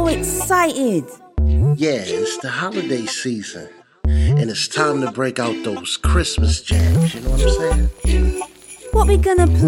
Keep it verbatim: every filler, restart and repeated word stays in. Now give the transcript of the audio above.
so excited. Yeah, it's the holiday season. And it's time to break out those Christmas jams, you know what I'm saying? What we gonna play?